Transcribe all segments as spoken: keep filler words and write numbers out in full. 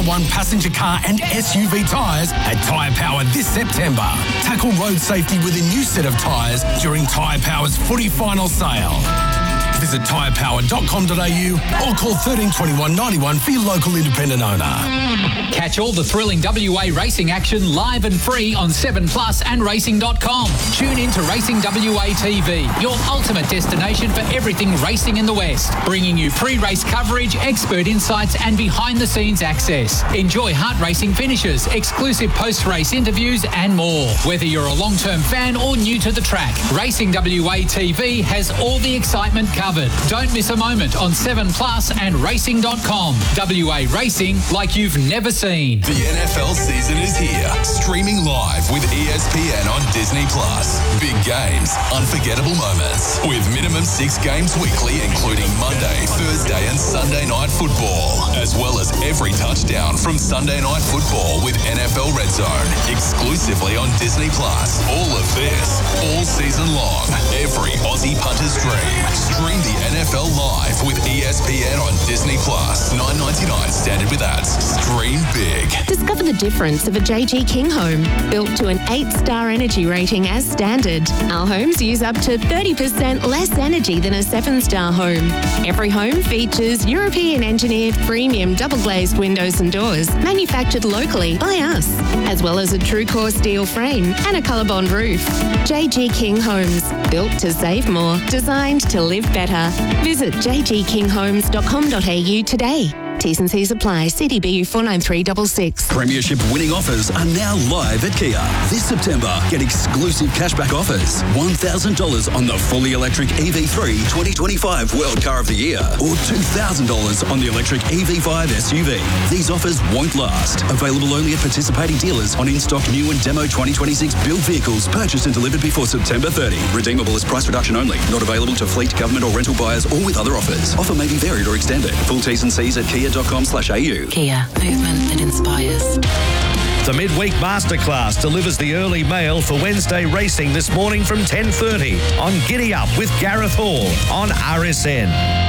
One passenger car and S U V tyres at Tyre Power this September. Tackle road safety with a new set of tyres during Tyre Power's footy final sale. Visit tyre power dot com dot a u or call thirteen twenty-one ninety-one for your local independent owner. Catch all the thrilling W A racing action live and free on seven plus and racing dot com. Tune in to Racing W A T V, your ultimate destination for everything racing in the West. Bringing you pre-race coverage, expert insights and behind-the-scenes access. Enjoy heart racing finishes, exclusive post-race interviews and more. Whether you're a long-term fan or new to the track, Racing W A T V has all the excitement covered. Don't miss a moment on seven plus and racing dot com. W A Racing like you've never seen. The N F L season is here, streaming live with E S P N on Disney plus. Big games, unforgettable moments, with minimum six games weekly, including Monday, Thursday and Sunday night football, as well as every touchdown from Sunday night football with N F L Red Zone, exclusively on Disney plus. All of this, all season long, every Aussie punter's dream. Stream the N F L live with E S P N on Disney plus. nine ninety-nine standard with ads. Stream big. Discover the difference of a J G King home. Built to an eight-star energy rating as standard. Our homes use up to thirty percent less energy than a seven-star home. Every home features European-engineered premium double-glazed windows and doors, manufactured locally by us, as well as a true-core steel frame and a colour-bond roof. J G King Homes. Built to save more. Designed to live better. Visit j g king homes dot com dot a u today. T's and C's apply. C D B U four nine three six six. Premiership winning offers are now live at Kia. This September, get exclusive cashback offers. one thousand dollars on the fully electric E V three twenty twenty-five World Car of the Year or two thousand dollars on the electric E V five S U V. These offers won't last. Available only at participating dealers on in-stock new and demo twenty twenty-six built vehicles purchased and delivered before September thirtieth. Redeemable as price reduction only. Not available to fleet, government or rental buyers or with other offers. Offer may be varied or extended. Full T's and C's at kia dot com slash a u. Kia. Movement that inspires. The Midweek Masterclass delivers the early mail for Wednesday racing this morning from ten thirty on Giddy Up with Gareth Hall on R S N.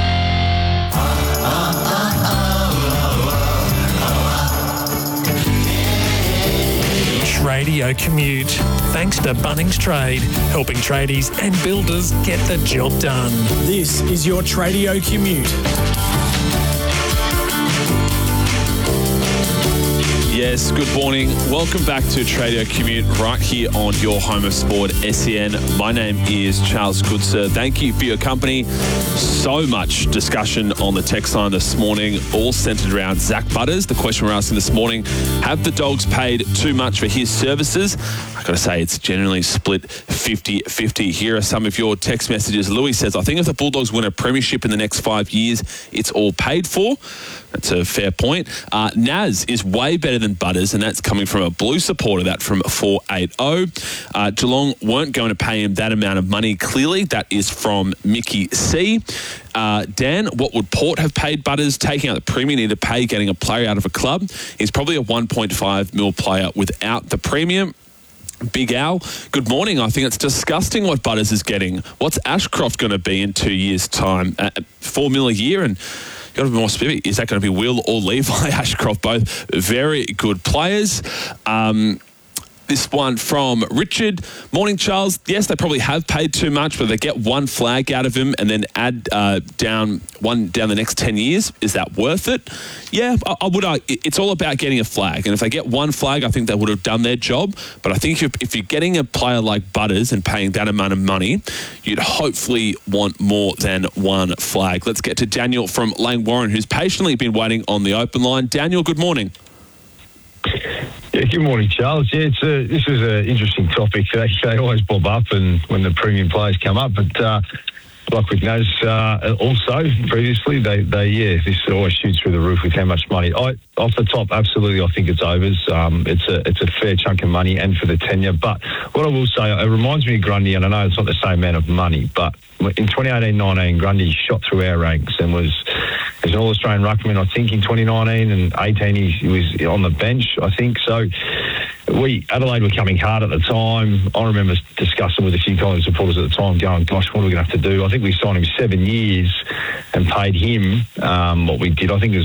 Radio Commute. Thanks to Bunnings Trade, helping tradies and builders get the job done. This is your Tradio Commute. Yes, good morning. Welcome back to Tradio Commute right here on your home of sport, S E N. My name is Charles Goodser. Thank you for your company. So much discussion on the text line this morning, all centred around Zach Butters. The question we're asking this morning, have the Dogs paid too much for his services? I've got to say, it's generally split fifty-fifty. Here are some of your text messages. Louis says, I think if the Bulldogs win a premiership in the next five years, it's all paid for. That's a fair point. Uh, Naz is way better than Butters, and that's coming from a Blue supporter, that from four eighty. Uh, Geelong weren't going to pay him that amount of money, clearly. That is from Mickey C. Uh, Dan, what would Port have paid Butters? Taking out the premium, need to pay getting a player out of a club. He's probably a one point five mil player without the premium. Big Al, good morning. I think it's disgusting what Butters is getting. What's Ashcroft going to be in two years' time? Uh, four mil a year, and you've got to be more specific. Is that going to be Will or Levi Ashcroft? Both very good players. Um, This one from Richard. Morning, Charles. Yes, they probably have paid too much, but they get one flag out of him and then add uh, down one down the next ten years. Is that worth it? Yeah, I, I would. Argue it's all about getting a flag. And if they get one flag, I think they would have done their job. But I think if, if you're getting a player like Butters and paying that amount of money, you'd hopefully want more than one flag. Let's get to Daniel from Lane Warren, who's patiently been waiting on the open line. Daniel, good morning. Yeah, good morning, Charles. Yeah, it's a, this is an interesting topic. They, they always bob up and when the premium players come up, but uh, like with Naz uh, also previously, they, they yeah, this always shoots through the roof with how much money. I, off the top, absolutely, I think it's overs. Um, it's a it's a fair chunk of money and for the tenure. But what I will say, it reminds me of Grundy, and I know it's not the same amount of money, but in twenty eighteen nineteen, Grundy shot through our ranks and was as an All-Australian ruckman, I think, in twenty nineteen and eighteen he, he was on the bench, I think. So we, Adelaide were coming hard at the time. I remember discussing with a few Collingwood supporters at the time going, gosh, what are we going to have to do? I think we signed him seven years and paid him um, what we did. I think it was